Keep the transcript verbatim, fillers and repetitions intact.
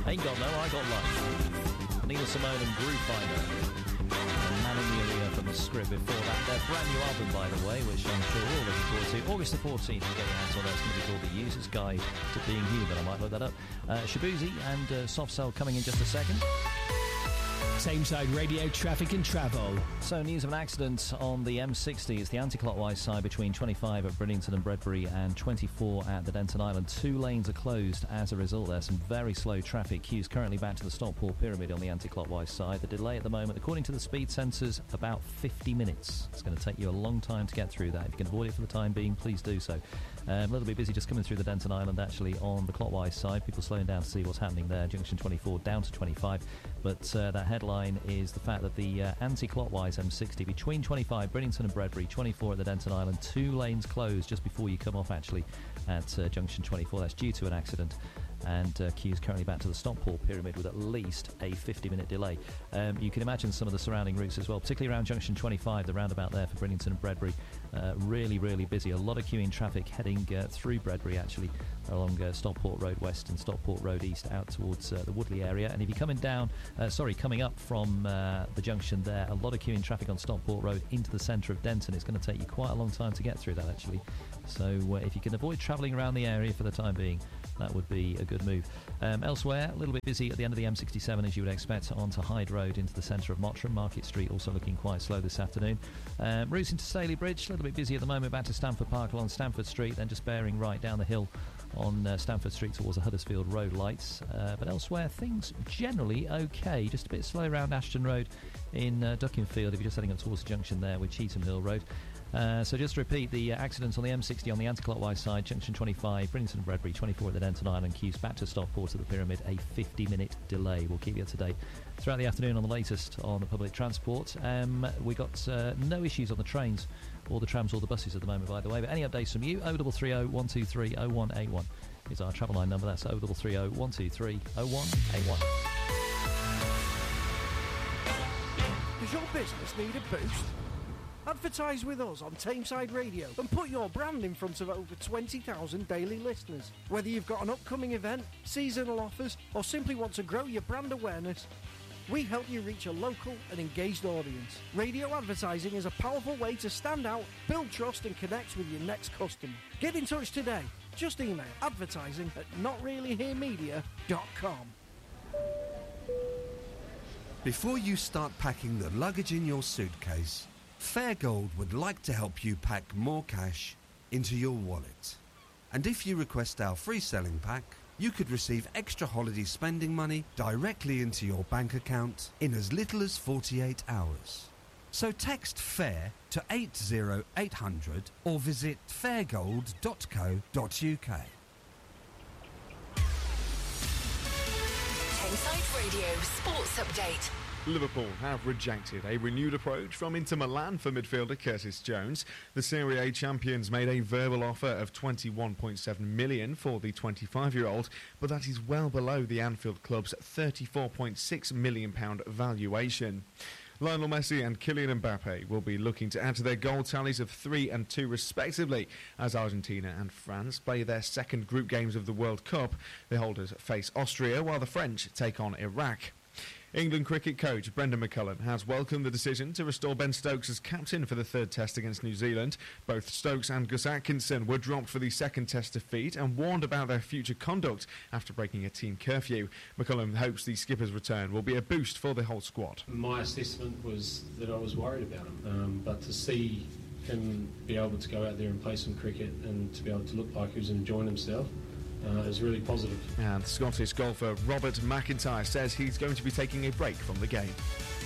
Ain't got no, I got life. Nina Simone and Groove Finder. Man in the Area from the Script before that. Their brand new album, by the way, which I'm sure we're all looking forward to. August the fourteenth, you get your hands on that. It's going to be called The User's Guide to Being Human. I might look that up. Uh, Shabuzi and uh, Soft Cell coming in just a second. Tameside Radio Traffic and Travel. So, news of an accident on the M sixty. It's the anti-clockwise side between twenty-five at Bridlington and Bredbury and twenty-four at the Denton Island. Two lanes are closed as a result. There's some very slow traffic. Queues currently back to the Stockport Pyramid on the anti-clockwise side. The delay at the moment, according to the speed sensors, about fifty minutes. It's going to take you a long time to get through that. If you can avoid it for the time being, please do so. Um, a little bit busy just coming through the Denton Island, actually, on the clockwise side. People slowing down to see what's happening there. Junction twenty-four down to twenty-five. But uh, that headline is the fact that the uh, anti-clockwise M sixty between twenty-five, Bridlington and Bredbury, twenty-four at the Denton Island, two lanes closed just before you come off, actually, at uh, Junction twenty-four. That's due to an accident. And uh, queues currently back to the Stockport Pyramid with at least a fifty-minute delay. Um, you can imagine some of the surrounding routes as well, particularly around Junction twenty-five, the roundabout there for Bridlington and Bredbury. Uh, really, really busy. A lot of queuing traffic heading uh, through Bredbury, actually, along uh, Stockport Road West and Stockport Road East out towards uh, the Woodley area. And if you're coming down, uh, sorry, coming up from uh, the junction there, a lot of queuing traffic on Stockport Road into the centre of Denton. It's going to take you quite a long time to get through that, actually. So uh, if you can avoid travelling around the area for the time being, that would be a good move. Um, elsewhere, a little bit busy at the end of the M sixty-seven, as you would expect, onto Hyde Road into the centre of Mottram. Market Street also looking quite slow this afternoon. Um, routes into Staley Bridge, a little bit busy at the moment, back to Stamford Park along Stamford Street, then just bearing right down the hill on uh, Stamford Street towards the Huddersfield Road lights. Uh, but elsewhere, things generally okay. Just a bit slow around Ashton Road in uh, Duckingfield if you're just heading up towards the junction there with Cheetham Hill Road. Uh, so just to repeat, the uh, accidents on the M sixty on the anti-clockwise side, Junction twenty-five, Bridlington and Bredbury, twenty-four at the Denton Island, queues back to Stockport to the Pyramid, a fifty-minute delay. We'll keep you up to date throughout the afternoon on the latest on the public transport. Um, we got uh, no issues on the trains or the trams or the buses at the moment, by the way, but any updates from you, oh three three oh, one two three, oh one eight one is our travel line number. That's oh three three oh, one two three, oh one eight one. Does your business need a boost? Advertise with us on Tameside Radio and put your brand in front of over twenty thousand daily listeners. Whether you've got an upcoming event, seasonal offers, or simply want to grow your brand awareness, we help you reach a local and engaged audience. Radio advertising is a powerful way to stand out, build trust and connect with your next customer. Get in touch today. Just email advertising at not really here media dot com. Before you start packing the luggage in your suitcase, Fairgold would like to help you pack more cash into your wallet. And if you request our free selling pack, you could receive extra holiday spending money directly into your bank account in as little as forty-eight hours. So text FAIR to eight oh eight hundred or visit fairgold dot co dot uk. Tameside Radio Sports Update. Liverpool have rejected a renewed approach from Inter Milan for midfielder Curtis Jones. The Serie A champions made a verbal offer of twenty-one point seven million pounds for the twenty-five-year-old, but that is well below the Anfield club's thirty-four point six million pounds valuation. Lionel Messi and Kylian Mbappe will be looking to add to their goal tallies of three and two respectively as Argentina and France play their second group games of the World Cup. The holders face Austria while the French take on Iraq. England cricket coach Brendan McCullum has welcomed the decision to restore Ben Stokes as captain for the third test against New Zealand. Both Stokes and Gus Atkinson were dropped for the second test defeat and warned about their future conduct after breaking a team curfew. McCullum hopes the skipper's return will be a boost for the whole squad. My assessment was that I was worried about him, um, but to see him be able to go out there and play some cricket and to be able to look like he was enjoying himself Uh, is really positive. And Scottish golfer Robert McIntyre says he's going to be taking a break from the game.